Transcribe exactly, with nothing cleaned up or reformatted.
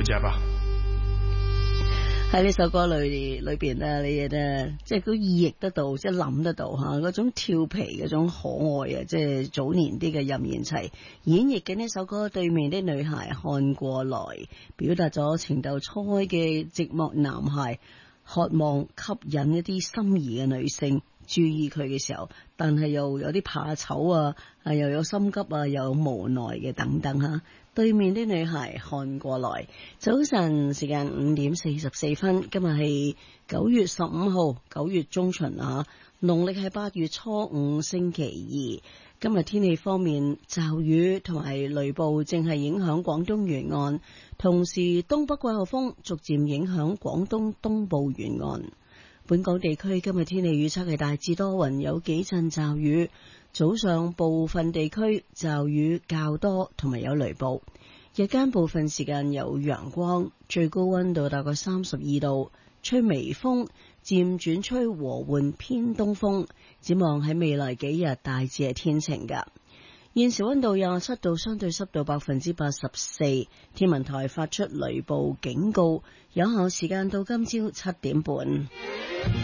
家吧。 喺呢首歌裏裏邊咧，你咧即係都意譯得到，即係諗得到吓，嗰種調皮嗰種可愛啊，即係早年啲嘅任賢齊演繹嘅呢首歌《對面的女孩看過來》，表達咗情竇初開嘅寂寞男孩渴望吸引一啲心儀嘅女性注意佢嘅時候，但係又有啲怕醜啊，啊又有心急啊，又有無奈嘅等等吓。對面的女孩看過來，早晨時間五點四十四分，今日係九月十五號，九月中旬啊，農曆係八月初五星期二。今日天氣方面，驟雨同埋雷暴正係影響廣東沿岸，同時東北季候風逐漸影響廣東東部沿岸。本港地區今日天氣預測係大致多雲，有幾陣驟雨。早上部分地區驟雨較多，同埋有雷暴。日間部分時間有陽光，最高溫度大概三十二度，吹微風，漸轉吹和緩偏東風。展望喺未來幾日大致係天晴㗎。現時溫度廿七度，相對濕度百分之八十四。天文台發出雷暴警告，有效時間到今朝七點半。